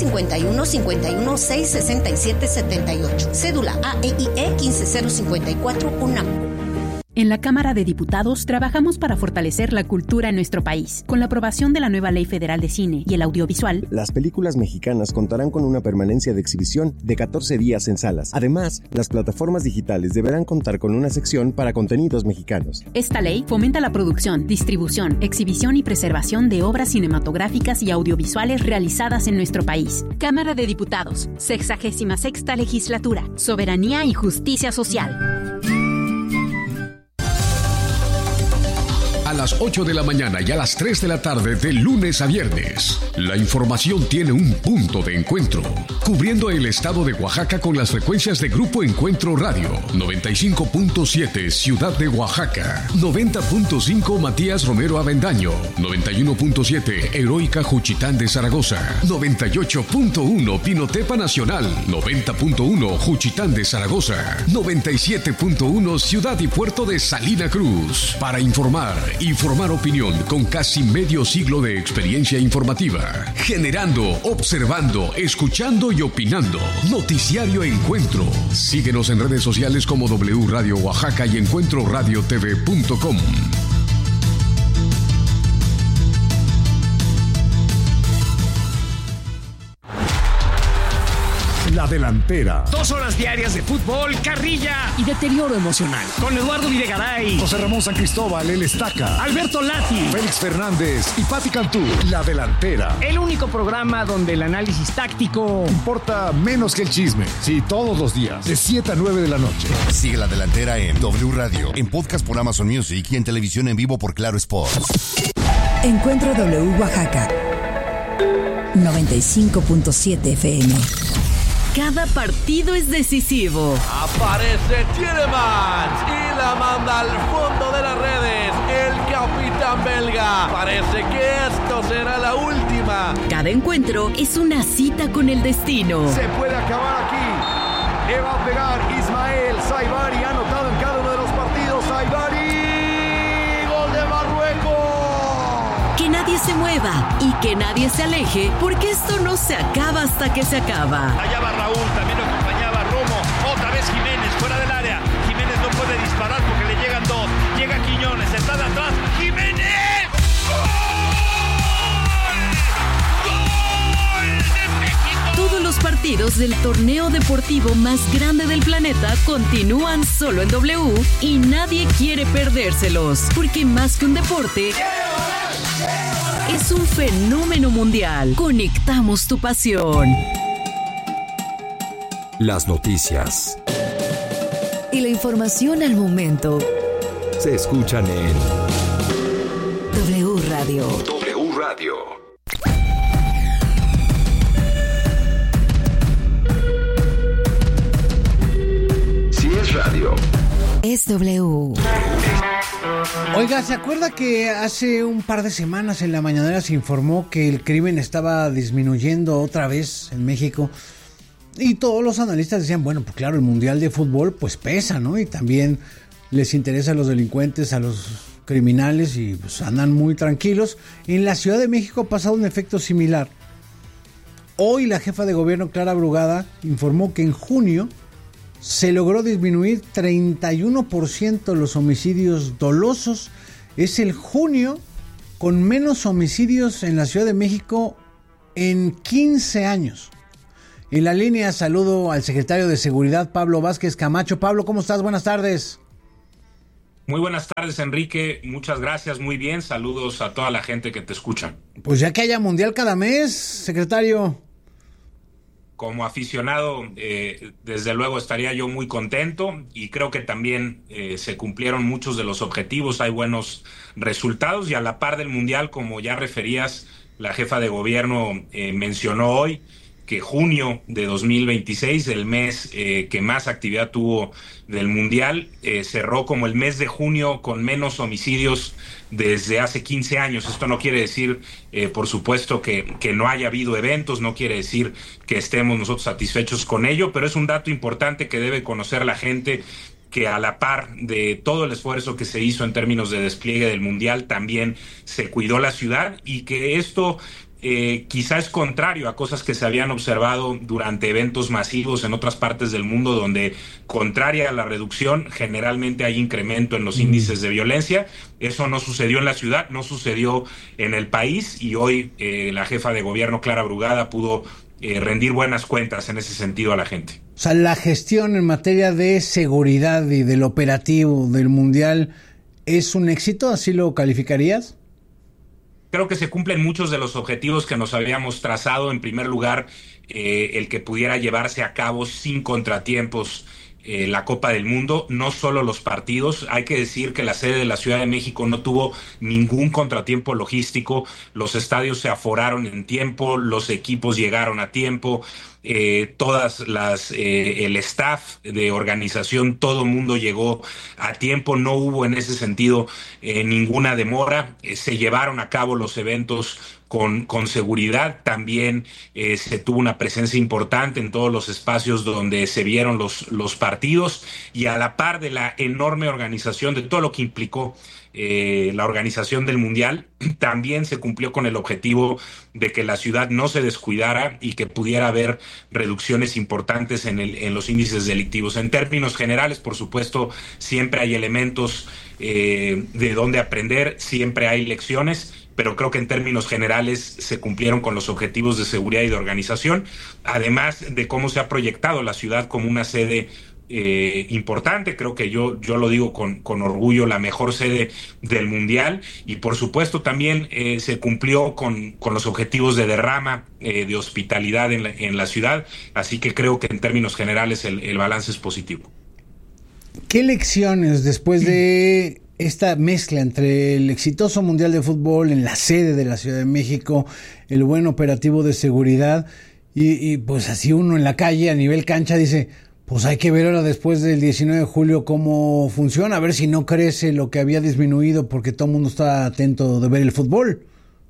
951-516-6778. Cédula AEIE 15054 UNAM. En la Cámara de Diputados trabajamos para fortalecer la cultura en nuestro país. Con la aprobación de la nueva Ley Federal de Cine y el Audiovisual, las películas mexicanas contarán con una permanencia de exhibición de 14 días en salas. Además, las plataformas digitales deberán contar con una sección para contenidos mexicanos. Esta ley fomenta la producción, distribución, exhibición y preservación de obras cinematográficas y audiovisuales realizadas en nuestro país. Cámara de Diputados, 66ª Legislatura, Soberanía y Justicia Social. A las 8 de la mañana y a las 3 de la tarde de lunes a viernes. La información tiene un punto de encuentro, cubriendo el estado de Oaxaca con las frecuencias de Grupo Encuentro Radio, 95.7 Ciudad de Oaxaca, 90.5 Matías Romero Avendaño, 91.7 Heroica Juchitán de Zaragoza, 98.1 Pinotepa Nacional, 90.1 Juchitán de Zaragoza, 97.1 Ciudad y Puerto de Salina Cruz. Para informar y formar opinión con casi medio siglo de experiencia informativa. Generando, observando, escuchando y opinando. Noticiario Encuentro. Síguenos en redes sociales como W Radio Oaxaca y encuentroradiotv.com. La Delantera. 2 horas diarias de fútbol, carrilla y deterioro emocional. Con Eduardo Videgaray, José Ramón San Cristóbal, el Estaca, Alberto Lati, Félix Fernández y Pati Cantú. La Delantera. El único programa donde el análisis táctico importa menos que el chisme. Sí, todos los días, de 7 a 9 de la noche. Sigue La Delantera en W Radio, en podcast por Amazon Music y en televisión en vivo por Claro Sports. Encuentro W Oaxaca. 95.7 FM. Cada partido es decisivo. Aparece Tielemans y la manda al fondo de las redes. El capitán belga. Parece que esto será la última. Cada encuentro es una cita con el destino. Se puede acabar aquí. Le va a pegar Ismael Saibari. Ha anotado en cada uno de los partidos. Saibari. Gol de Marruecos. Que nadie se mueva y que nadie se aleje, porque esto no se acaba hasta que se acaba. Allá va Raúl, también lo acompañaba Romo, otra vez Jiménez, fuera del área. Jiménez no puede disparar porque le llegan dos. Llega Quiñones, está de atrás. ¡Jiménez! ¡Gol! ¡Gol de México! Todos los partidos del torneo deportivo más grande del planeta continúan solo en W y nadie quiere perdérselos, porque más que un deporte, es un fenómeno mundial. Conectamos tu pasión. Las noticias. Y la información al momento. Se escuchan en W Radio. W Radio. Si es radio, es W. Oiga, ¿se acuerda que hace un par de semanas en la mañanera se informó que el crimen estaba disminuyendo otra vez en México? Y todos los analistas decían, bueno, pues claro, el Mundial de Fútbol pues pesa, ¿no? Y también les interesa a los delincuentes, a los criminales y pues andan muy tranquilos. En la Ciudad de México ha pasado un efecto similar. Hoy la jefa de gobierno, Clara Brugada, informó que en junio se logró disminuir 31% los homicidios dolosos. Es el junio con menos homicidios en la Ciudad de México en 15 años. En la línea saludo al secretario de Seguridad, Pablo Vázquez Camacho. Pablo, ¿cómo estás? Buenas tardes. Muy buenas tardes, Enrique. Muchas gracias, muy bien. Saludos a toda la gente que te escucha. Pues ya que haya mundial cada mes, secretario. Como aficionado, desde luego estaría yo muy contento y creo que también se cumplieron muchos de los objetivos, hay buenos resultados y a la par del mundial, como ya referías, la jefa de gobierno mencionó hoy que junio de 2026, el mes que más actividad tuvo del mundial, cerró como el mes de junio con menos homicidios desde hace 15 años. Esto no quiere decir, por supuesto, que no haya habido eventos, no quiere decir que estemos nosotros satisfechos con ello, pero es un dato importante que debe conocer la gente, que a la par de todo el esfuerzo que se hizo en términos de despliegue del mundial, también se cuidó la ciudad y que esto quizá es contrario a cosas que se habían observado durante eventos masivos en otras partes del mundo, donde, contraria a la reducción, generalmente hay incremento en los índices de violencia. Eso no sucedió en la ciudad, no sucedió en el país, y hoy la jefa de gobierno, Clara Brugada, pudo rendir buenas cuentas en ese sentido a la gente. O sea, la gestión en materia de seguridad y del operativo del Mundial es un éxito, ¿así lo calificarías? Creo que se cumplen muchos de los objetivos que nos habíamos trazado. En primer lugar, el que pudiera llevarse a cabo sin contratiempos la Copa del Mundo, no solo los partidos. Hay que decir que la sede de la Ciudad de México no tuvo ningún contratiempo logístico. Los estadios se aforaron en tiempo, los equipos llegaron a tiempo, el staff de organización, todo el mundo llegó a tiempo. No hubo en ese sentido ninguna demora. Se llevaron a cabo los eventos con seguridad. También se tuvo una presencia importante en todos los espacios donde se vieron los partidos, y a la par de la enorme organización, de todo lo que implicó la organización del Mundial, también se cumplió con el objetivo de que la ciudad no se descuidara y que pudiera haber reducciones importantes en los índices delictivos. En términos generales, por supuesto, siempre hay elementos de donde aprender, siempre hay lecciones, pero creo que en términos generales se cumplieron con los objetivos de seguridad y de organización, además de cómo se ha proyectado la ciudad como una sede importante. Creo que yo lo digo con orgullo, la mejor sede del Mundial, y por supuesto también se cumplió con los objetivos de derrama, de hospitalidad en la ciudad, así que creo que en términos generales el balance es positivo. ¿Qué lecciones después de esta mezcla entre el exitoso Mundial de Fútbol en la sede de la Ciudad de México, el buen operativo de seguridad y pues así uno en la calle a nivel cancha dice, pues hay que ver ahora después del 19 de julio cómo funciona, a ver si no crece lo que había disminuido porque todo el mundo está atento de ver el fútbol?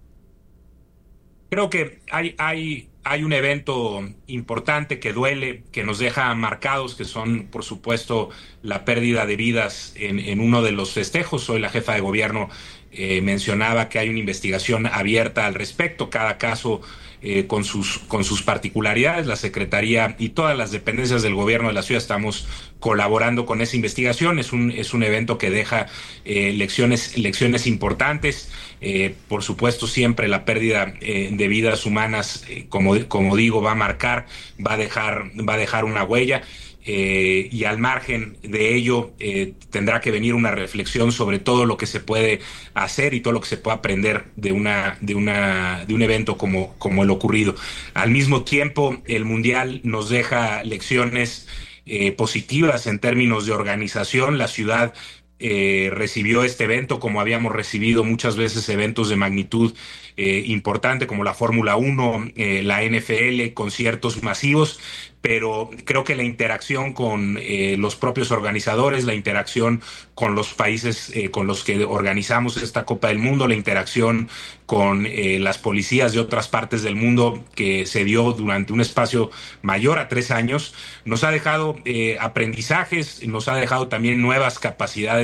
Creo que hay un evento importante que duele, que nos deja marcados, que son, por supuesto, la pérdida de vidas en uno de los festejos. Hoy la jefa de gobierno mencionaba que hay una investigación abierta al respecto, cada caso con sus particularidades. La Secretaría y todas las dependencias del gobierno de la ciudad estamos colaborando con esa investigación. Es un evento que deja lecciones importantes. Por supuesto, siempre la pérdida de vidas humanas, como digo, va a dejar una huella. Y al margen de ello tendrá que venir una reflexión sobre todo lo que se puede hacer y todo lo que se puede aprender de un evento como el ocurrido. Al mismo tiempo, el Mundial nos deja lecciones positivas en términos de organización. La ciudad recibió este evento como habíamos recibido muchas veces eventos de magnitud importante como la Fórmula 1, la NFL, conciertos masivos, pero creo que la interacción con los propios organizadores, la interacción con los países con los que organizamos esta Copa del Mundo, la interacción con las policías de otras partes del mundo que se dio durante un espacio mayor a 3 años, nos ha dejado aprendizajes, nos ha dejado también nuevas capacidades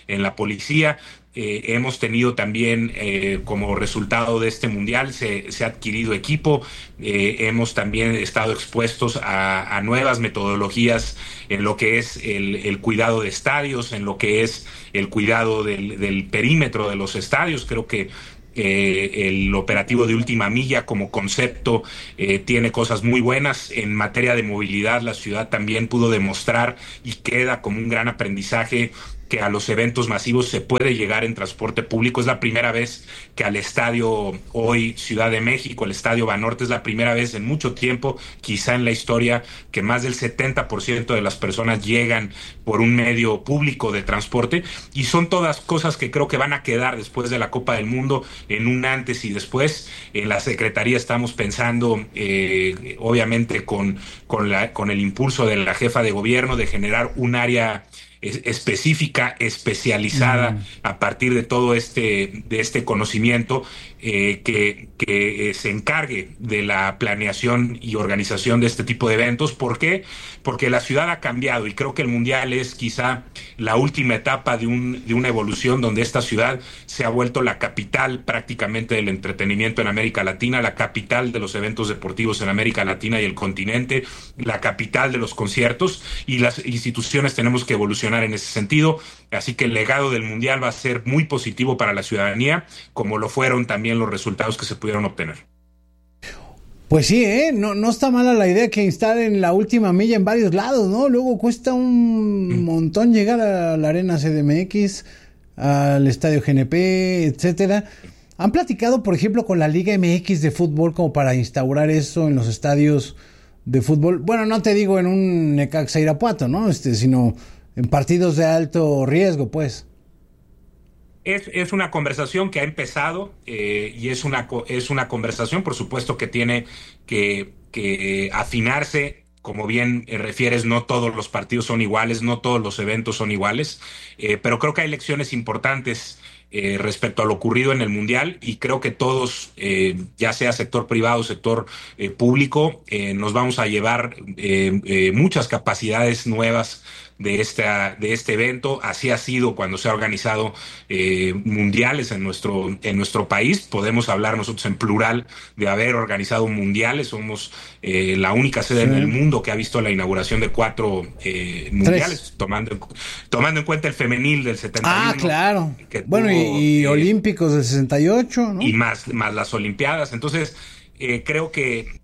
en la policía. Hemos tenido también, como resultado de este mundial, se ha adquirido equipo. Hemos también estado expuestos a nuevas metodologías en lo que es el cuidado de estadios, en lo que es el cuidado del perímetro de los estadios. Creo que el operativo de última milla como concepto tiene cosas muy buenas. En materia de movilidad, la ciudad también pudo demostrar y queda como un gran aprendizaje que a los eventos masivos se puede llegar en transporte público. Es la primera vez que al estadio hoy Ciudad de México, el estadio Banorte, es la primera vez en mucho tiempo, quizá en la historia, que más del 70% de las personas llegan por un medio público de transporte, y son todas cosas que creo que van a quedar después de la Copa del Mundo en un antes y después. En la Secretaría estamos pensando, obviamente con el impulso de la jefa de gobierno, de generar un área específica, especializada a partir de todo este conocimiento, que se encargue de la planeación y organización de este tipo de eventos. ¿Por qué? Porque la ciudad ha cambiado, y creo que el Mundial es quizá la última etapa de una evolución donde esta ciudad se ha vuelto la capital prácticamente del entretenimiento en América Latina, la capital de los eventos deportivos en América Latina y el continente, la capital de los conciertos, y las instituciones tenemos que evolucionar en ese sentido. Así que el legado del Mundial va a ser muy positivo para la ciudadanía, como lo fueron también los resultados que se pudieron obtener. Pues sí, no está mala la idea que instalen la última milla en varios lados, ¿no? Luego cuesta un montón llegar a la Arena CDMX, al Estadio GNP, etcétera. ¿Han platicado, por ejemplo, con la Liga MX de fútbol como para instaurar eso en los estadios de fútbol? Bueno, no te digo en un Necaxa Irapuato, ¿no? Sino en partidos de alto riesgo, pues. Es una conversación que ha empezado, y es una conversación, por supuesto, que tiene que afinarse. Como bien refieres, no todos los partidos son iguales, no todos los eventos son iguales, pero creo que hay lecciones importantes respecto a lo ocurrido en el Mundial, y creo que todos, ya sea sector privado, sector público, nos vamos a llevar muchas capacidades nuevas de este evento. Así ha sido cuando se ha organizado mundiales en nuestro país. Podemos hablar nosotros en plural de haber organizado mundiales. Somos la única sede en el mundo que ha visto la inauguración de 4 mundiales, tomando en cuenta el femenil del 71. Ah, claro. Bueno, y olímpicos del 68, ¿no? Y más las olimpiadas. Entonces, creo que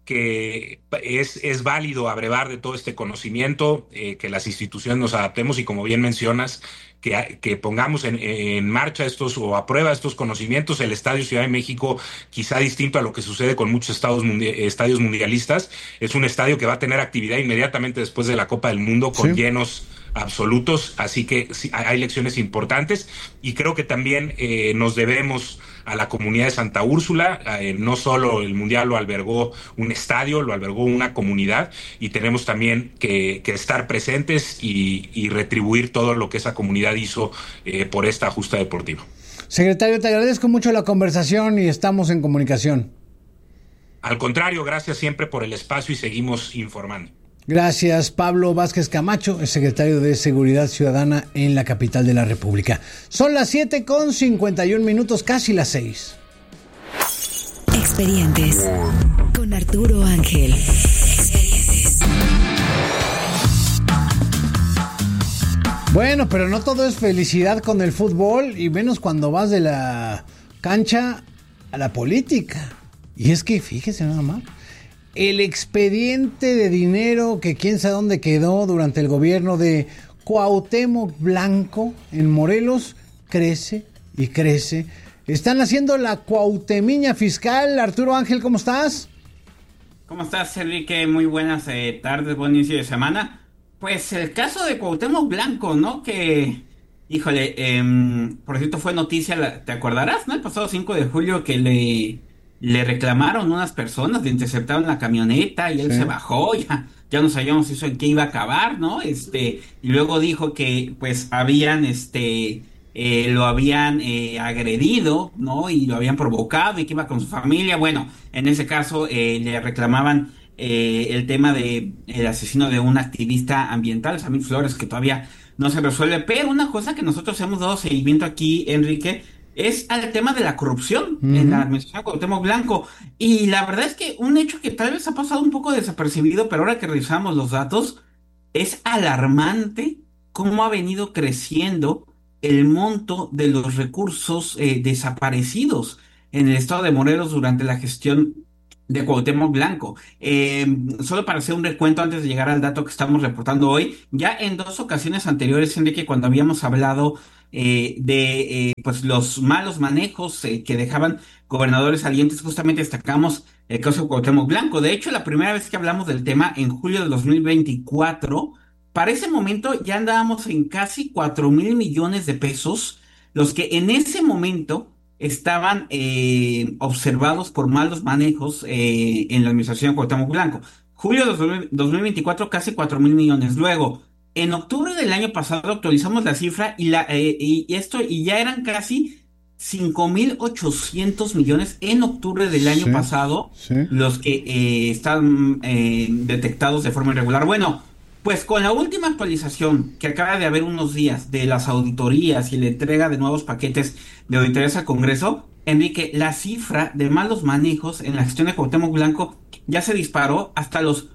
es válido abrevar de todo este conocimiento, que las instituciones nos adaptemos, y como bien mencionas, que pongamos en marcha estos, o a prueba estos conocimientos. El Estadio Ciudad de México, quizá distinto a lo que sucede con muchos estadios mundialistas, es un estadio que va a tener actividad inmediatamente después de la Copa del Mundo, con llenos absolutos. Así que sí, hay lecciones importantes, y creo que también nos debemos a la comunidad de Santa Úrsula. No solo el Mundial lo albergó un estadio, lo albergó una comunidad, y tenemos también que estar presentes y retribuir todo lo que esa comunidad hizo por esta justa deportiva. Secretario, te agradezco mucho la conversación y estamos en comunicación. Al contrario, gracias siempre por el espacio, y seguimos informando. Gracias, Pablo Vázquez Camacho, el secretario de Seguridad Ciudadana en la capital de la República. Son las 7:51, casi las 6. Expedientes con Arturo Ángel. Expedientes. Bueno, pero no todo es felicidad con el fútbol, y menos cuando vas de la cancha a la política. Y es que, fíjese nada más, el expediente de dinero que quién sabe dónde quedó durante el gobierno de Cuauhtémoc Blanco en Morelos crece y crece. Están haciendo la cuautemiña fiscal. Arturo Ángel, ¿cómo estás? ¿Cómo estás, Enrique? Muy buenas tardes, buen inicio de semana. Pues el caso de Cuauhtémoc Blanco, ¿no? Que, híjole, por cierto fue noticia, ¿te acordarás, no? El pasado 5 de julio que le reclamaron unas personas, le interceptaron la camioneta y él se bajó, ya no sabíamos eso en qué iba a acabar, ¿no? Y luego dijo que pues habían lo habían agredido, ¿no? Y lo habían provocado, y que iba con su familia. Bueno, en ese caso le reclamaban el tema de el asesino de un activista ambiental, Samir Flores, que todavía no se resuelve. Pero una cosa que nosotros hemos dado seguimiento aquí, Enrique, es al tema de la corrupción en la administración de Cuauhtémoc Blanco. Y la verdad es que un hecho que tal vez ha pasado un poco desapercibido, pero ahora que revisamos los datos, es alarmante cómo ha venido creciendo el monto de los recursos desaparecidos en el estado de Morelos durante la gestión de Cuauhtémoc Blanco. Solo para hacer un recuento antes de llegar al dato que estamos reportando hoy, ya en 2 ocasiones anteriores, Enrique, cuando habíamos hablado pues los malos manejos que dejaban gobernadores salientes, justamente destacamos el caso de Cuauhtémoc Blanco. De hecho, la primera vez que hablamos del tema, en julio de 2024, para ese momento ya andábamos en casi 4,000 millones de pesos, los que en ese momento estaban observados por malos manejos en la administración de Cuauhtémoc Blanco. Julio de 2024, casi 4,000 millones. Luego, en octubre del año pasado actualizamos la cifra y ya eran casi 5,800 millones en octubre del año pasado, los que están detectados de forma irregular. Bueno, pues con la última actualización que acaba de haber unos días de las auditorías y la entrega de nuevos paquetes de auditorías al Congreso, Enrique, la cifra de malos manejos en la gestión de Cuauhtémoc Blanco ya se disparó hasta los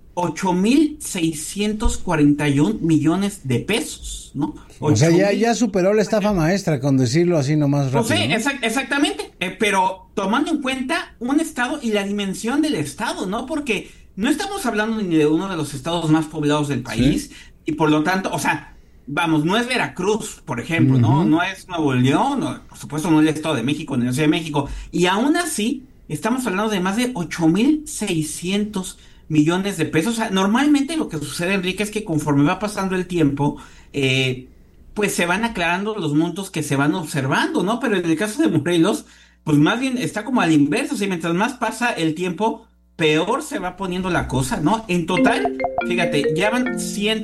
8,641 millones de pesos, ¿no? O sea, ya superó la estafa maestra, con decirlo así nomás rápido. Sí, ¿no? Exactamente, pero tomando en cuenta un estado y la dimensión del estado, ¿no? Porque no estamos hablando ni de uno de los estados más poblados del país, y por lo tanto, o sea, vamos, no es Veracruz, por ejemplo, ¿no? No es Nuevo León, por supuesto no es el Estado de México, ni la Ciudad de México, y aún así estamos hablando de más de 8,600 millones de pesos. O sea, normalmente lo que sucede, Enrique, es que conforme va pasando el tiempo, pues se van aclarando los montos que se van observando, ¿no? Pero en el caso de Morelos, pues más bien está como al inverso, o sea, mientras más pasa el tiempo, peor se va poniendo la cosa, ¿no? En total, fíjate, ya van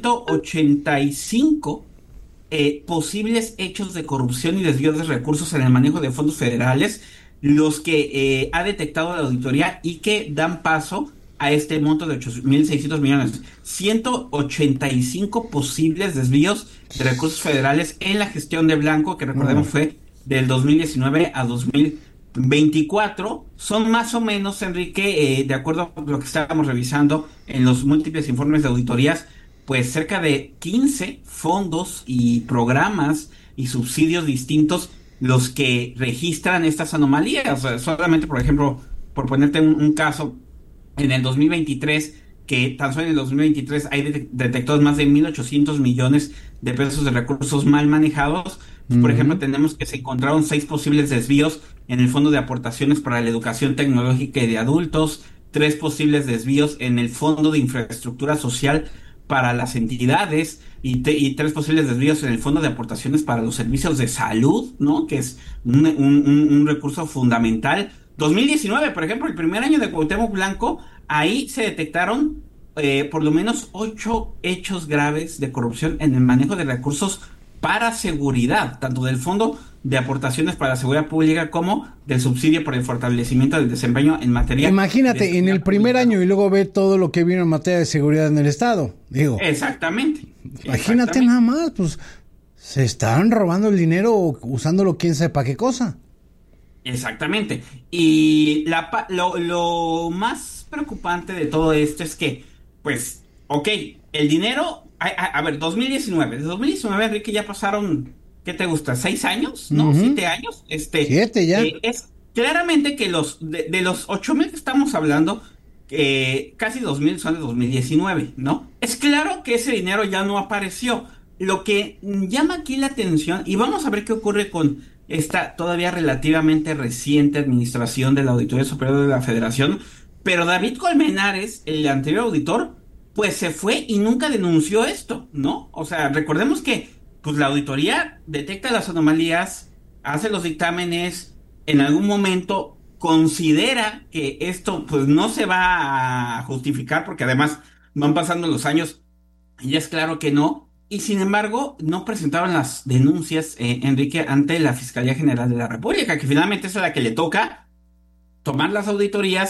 185 posibles hechos de corrupción y desvío de recursos en el manejo de fondos federales, los que ha detectado la auditoría y que dan paso a este monto de 8,600 millones. 185 posibles desvíos de recursos federales en la gestión de Blanco, que recordemos fue del 2019 a 2024. Son más o menos, Enrique, de acuerdo a lo que estábamos revisando en los múltiples informes de auditorías, pues cerca de 15 fondos y programas y subsidios distintos los que registran estas anomalías. O sea, solamente, por ejemplo, por ponerte un caso, en el 2023, que tan solo en el 2023 hay detectados más de 1,800 millones de pesos de recursos mal manejados. Por ejemplo, tenemos que se encontraron 6 posibles desvíos en el Fondo de Aportaciones para la Educación Tecnológica y de Adultos, 3 posibles desvíos en el Fondo de Infraestructura Social para las entidades y 3 posibles desvíos en el Fondo de Aportaciones para los Servicios de Salud, ¿no? Que es un recurso fundamental. 2019, por ejemplo, el primer año de Cuauhtémoc Blanco, ahí se detectaron por lo menos 8 hechos graves de corrupción en el manejo de recursos para seguridad, tanto del Fondo de Aportaciones para la Seguridad Pública como del subsidio por el fortalecimiento del desempeño en materia. Imagínate, en el primer año y luego ver todo lo que vino en materia de seguridad en el Estado, digo. Exactamente. Imagínate nada más, pues se están robando el dinero usándolo quién sabe para qué cosa. Exactamente. Y lo más preocupante de todo esto es que, pues, el dinero, a ver, 2019, de 2019, Enrique, ya pasaron, ¿qué te gusta? ¿6 años? ¿No? 7 años. 7 ya. Es claramente que de los 8,000 que estamos hablando, casi 2,000 son de 2019, ¿no? Es claro que ese dinero ya no apareció. Lo que llama aquí la atención, y vamos a ver qué ocurre con esta todavía relativamente reciente administración de la Auditoría Superior de la Federación, pero David Colmenares, el anterior auditor, pues se fue y nunca denunció esto, ¿no? O sea, recordemos que pues la auditoría detecta las anomalías, hace los dictámenes, en algún momento considera que esto pues no se va a justificar porque además van pasando los años y ya es claro que no. Y sin embargo, no presentaron las denuncias, Enrique, ante la Fiscalía General de la República, que finalmente es a la que le toca tomar las auditorías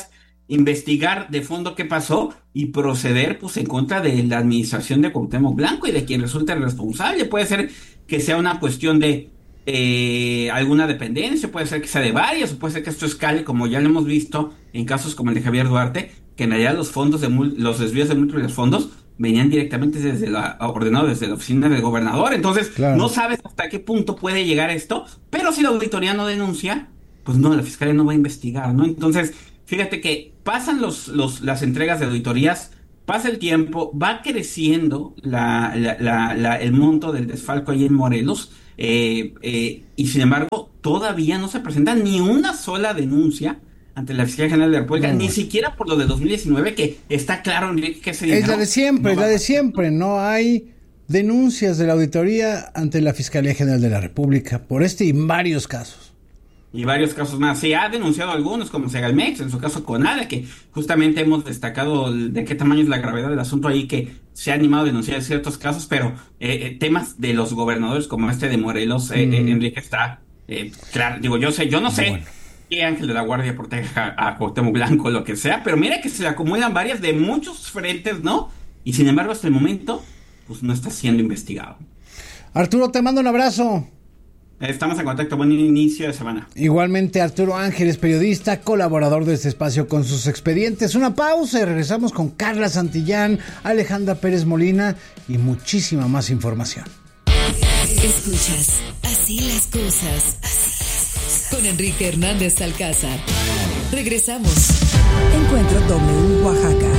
investigar de fondo qué pasó y proceder pues en contra de la administración de Cuauhtémoc Blanco y de quien resulte responsable. Puede ser que sea una cuestión de alguna dependencia, puede ser que sea de varias, o puede ser que esto escale, como ya lo hemos visto en casos como el de Javier Duarte, que en realidad los desvíos de múltiples fondos venían directamente ordenados desde la oficina del gobernador. Entonces, no sabes hasta qué punto puede llegar esto, pero si la auditoría no denuncia, pues no, la fiscalía no va a investigar, ¿no? Entonces, fíjate que pasan las entregas de auditorías, pasa el tiempo, va creciendo el monto del desfalco ahí en Morelos, y sin embargo, todavía no se presenta ni una sola denuncia ante la Fiscalía General de la República, ni siquiera por lo de 2019, que está claro que ese dinero... Es la de siempre, no hay denuncias de la auditoría ante la Fiscalía General de la República por este y varios casos. Y varios casos más. Se ha denunciado algunos, como Segalmex, en su caso Conada, que justamente hemos destacado de qué tamaño es la gravedad del asunto ahí, que se ha animado a denunciar ciertos casos, pero temas de los gobernadores como este de Morelos, Enrique, está claro. Digo, yo no sé qué ángel de la guardia proteja a Cuauhtémoc Blanco, lo que sea, pero mira que se le acumulan varias de muchos frentes, ¿no? Y sin embargo, hasta el momento, pues no está siendo investigado. Arturo, te mando un abrazo. Estamos en contacto, buen inicio de semana. Igualmente, Arturo Ángeles, periodista, colaborador de este espacio con sus expedientes. Una pausa y regresamos con Carla Santillán, Alejandra Pérez Molina y muchísima más información. Escuchas Así las cosas, con Enrique Hernández Alcázar. Regresamos. Encuentro W Oaxaca.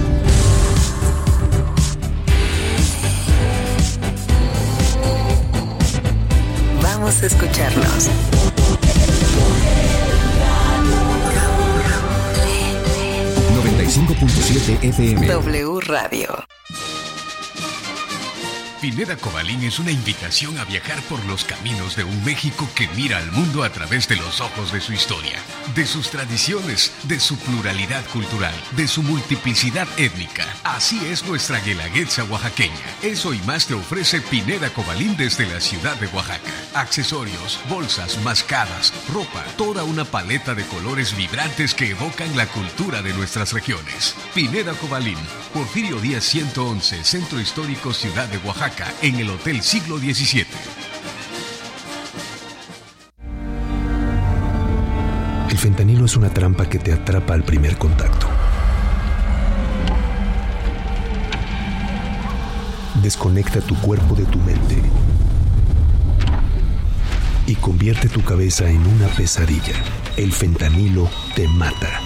Vamos a escucharnos. 95.7 FM. W Radio. Pineda Cobalín es una invitación a viajar por los caminos de un México que mira al mundo a través de los ojos de su historia, de sus tradiciones, de su pluralidad cultural, de su multiplicidad étnica. Así es nuestra guelaguetza oaxaqueña. Eso y más te ofrece Pineda Cobalín desde la ciudad de Oaxaca. Accesorios, bolsas, mascadas, ropa, toda una paleta de colores vibrantes que evocan la cultura de nuestras regiones. Pineda Cobalín, Porfirio Díaz 111, Centro Histórico Ciudad de Oaxaca, en el Hotel Siglo XVII. El fentanilo es una trampa que te atrapa al primer contacto. Desconecta tu cuerpo de tu mente y convierte tu cabeza en una pesadilla. El fentanilo te mata.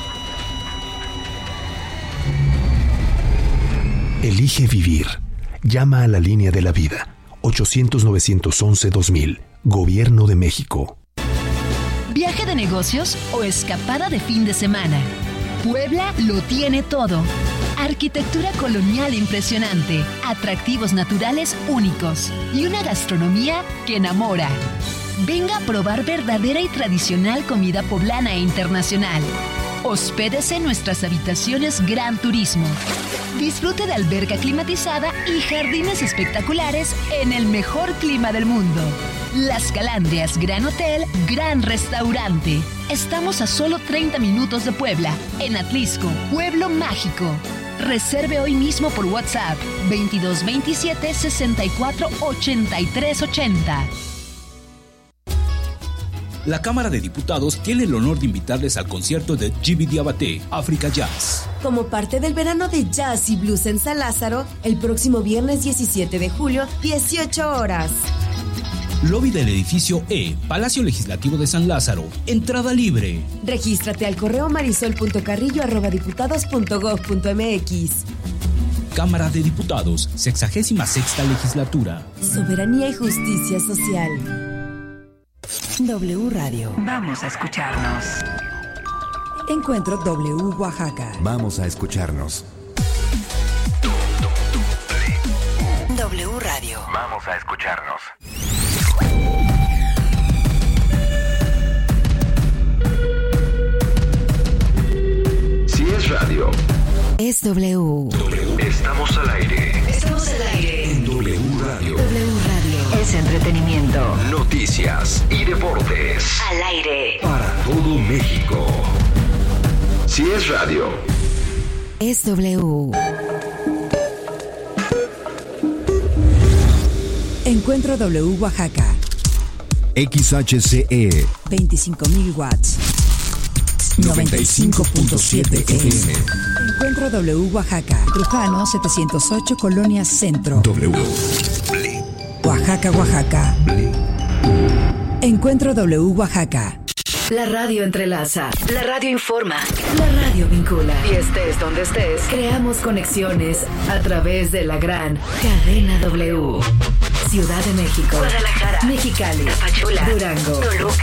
Elige vivir. Llama a la línea de la vida. 800-911-2000. Gobierno de México. ¿Viaje de negocios o escapada de fin de semana? Puebla lo tiene todo. Arquitectura colonial impresionante, atractivos naturales únicos y una gastronomía que enamora. Venga a probar verdadera y tradicional comida poblana e internacional. Hospédese en nuestras habitaciones Gran Turismo. Disfrute de alberca climatizada y jardines espectaculares en el mejor clima del mundo. Las Calandrias Gran Hotel, Gran Restaurante. Estamos a solo 30 minutos de Puebla, en Atlisco, Pueblo Mágico. Reserve hoy mismo por WhatsApp 2227 64 83 80. La Cámara de Diputados tiene el honor de invitarles al concierto de Gibi Diabaté, África Jazz. Como parte del verano de jazz y blues en San Lázaro, el próximo viernes 17 de julio, 18 horas. Lobby del edificio E, Palacio Legislativo de San Lázaro. Entrada libre. Regístrate al correo marisol.carrillo@diputados.gov.mx. Cámara de Diputados, 66ª Legislatura. Soberanía y justicia social. W Radio. Vamos a escucharnos. Encuentro W Oaxaca. Vamos a escucharnos. W Radio. Vamos a escucharnos. Si es radio, es W. Estamos al aire. Estamos al aire. En W Radio. W Radio. Es entretenimiento. Noticias y deportes. Al aire. Para todo México. Si es Es radio. Es W. Encuentro W Oaxaca. XHCE 25.000 watts. 95.7 FM. Encuentro W Oaxaca. Trujano 708 Colonia Centro. W. Oaxaca, Oaxaca. Encuentro W Oaxaca. La radio entrelaza, la radio informa, la radio vincula. Y estés donde estés, creamos conexiones a través de la gran cadena W. Ciudad de México, Guadalajara, Mexicali, Tapachula, Durango, Toluca,